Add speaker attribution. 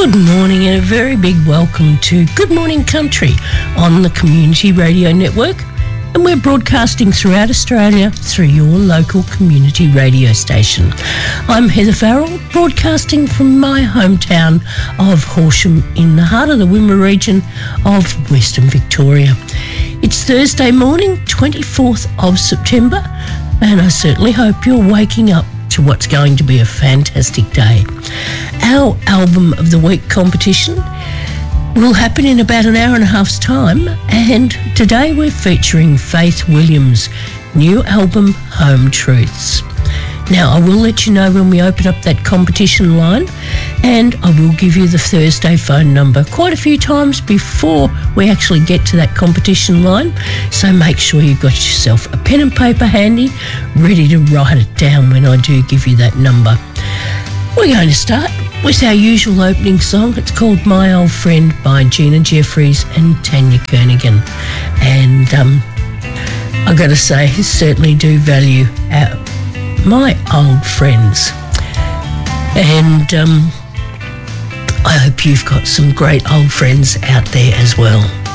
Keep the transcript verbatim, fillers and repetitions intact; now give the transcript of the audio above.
Speaker 1: Good morning and a very big welcome to Good Morning Country on the Community Radio Network, and we're broadcasting throughout Australia through your local community radio station. I'm Heather Farrell, broadcasting from my hometown of Horsham in the heart of the Wimmera region of Western Victoria. It's Thursday morning, twenty-fourth of September, and I certainly hope you're waking up to what's going to be a fantastic day. Our Album of the Week competition will happen in about an hour and a half's time, and today we're featuring Faith Williams' new album, Home Truths. Now, I will let you know when we open up that competition line, and I will give you the Thursday phone number quite a few times before we actually get to that competition line, so make sure you've got yourself a pen and paper handy, ready to write it down when I do give you that number. We're going to start with our usual opening song. It's called My Old Friend by Gina Jeffries and Tanya Kernaghan. And um, I've got to say, I certainly do value our, my old friends. And um, I hope you've got some great old friends out there as well.